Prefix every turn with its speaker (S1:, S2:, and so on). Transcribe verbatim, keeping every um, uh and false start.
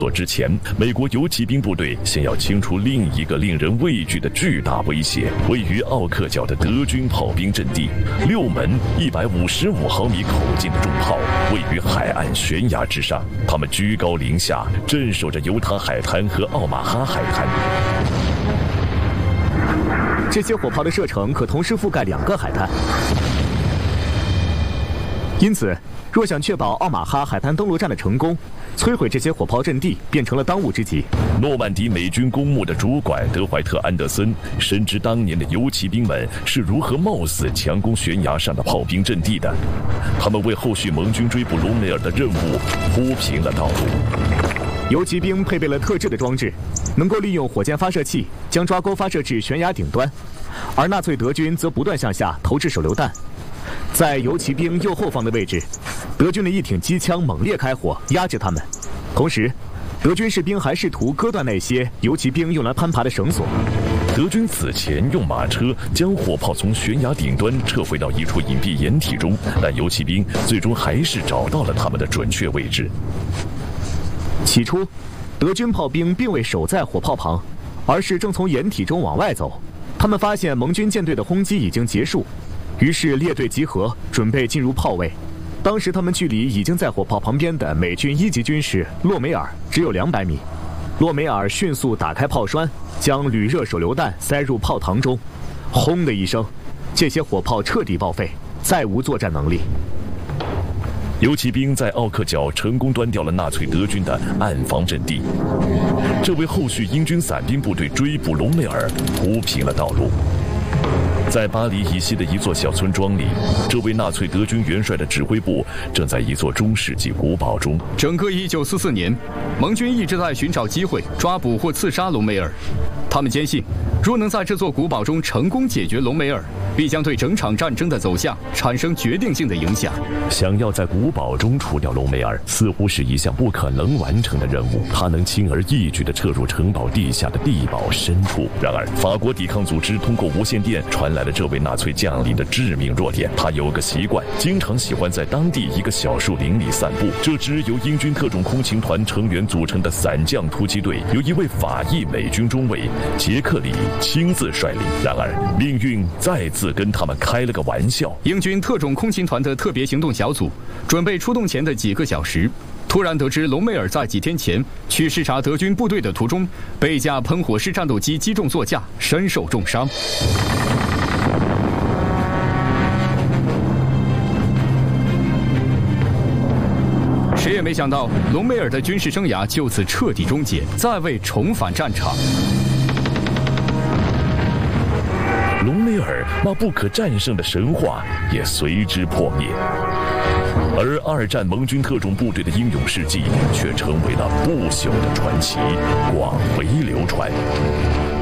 S1: 之前，美国游骑兵部队先要清除另一个令人畏惧的巨大威胁——位于奥克角的德军炮兵阵地。六门一百五十五毫米口径的重炮位于海岸悬崖之上，它们居高临下，镇守着犹他海滩和奥马哈海滩。
S2: 这些火炮的射程可同时覆盖两个海滩，因此，若想确保奥马哈海滩登陆战的成功，摧毁这些火炮阵地变成了当务之急。
S1: 诺曼底美军公墓的主管德怀特·安德森深知当年的游骑兵们是如何冒死强攻悬崖上的炮兵阵地的，他们为后续盟军追捕隆美尔的任务铺平了道路。
S2: 游骑兵配备了特制的装置，能够利用火箭发射器将抓钩发射至悬崖顶端，而纳粹德军则不断向下投掷手榴弹。在游骑兵右后方的位置，德军的一挺机枪猛烈开火，压制他们。同时，德军士兵还试图割断那些游骑兵用来攀爬的绳索。
S1: 德军此前用马车将火炮从悬崖顶端撤回到一处隐蔽掩体中，但游骑兵最终还是找到了他们的准确位置。
S2: 起初，德军炮兵并未守在火炮旁，而是正从掩体中往外走。他们发现盟军舰队的轰击已经结束，于是列队集合，准备进入炮位。当时他们距离已经在火炮旁边的美军一级军士洛梅尔只有两百米。洛梅尔迅速打开炮栓，将铝热手榴弹塞入炮膛中，轰的一声，这些火炮彻底报废，再无作战能力。
S1: 游骑兵在奥克角成功端掉了纳粹德军的暗防阵地，这为后续英军伞兵部队追捕隆美尔铺平了道路。在巴黎以西的一座小村庄里，这位纳粹德军元帅的指挥部正在一座中世纪古堡中。
S3: 整个一九四四年，盟军一直在寻找机会抓捕或刺杀隆美尔。他们坚信，若能在这座古堡中成功解决隆美尔，必将对整场战争的走向产生决定性的影响。
S1: 想要在古堡中除掉隆美尔，似乎是一项不可能完成的任务。他能轻而易举地撤入城堡地下的地堡深处。然而，法国抵抗组织通过无线电传来了这位纳粹将领的致命弱点：他有个习惯，经常喜欢在当地一个小树林里散步。这支由英军特种空勤团成员组成的伞降突击队，由一位法裔美军中尉杰克里亲自率领。然而，命运再次跟他们开了个玩笑。
S3: 英军特种空勤团的特别行动小组准备出动前的几个小时，突然得知隆美尔在几天前去视察德军部队的途中，被一架喷火式战斗机击中座驾，身受重伤。谁也没想到，隆美尔的军事生涯就此彻底终结，再未重返战场。
S1: 隆美尔那不可战胜的神话也随之破灭，而二战盟军特种部队的英勇事迹却成为了不朽的传奇，广为流传。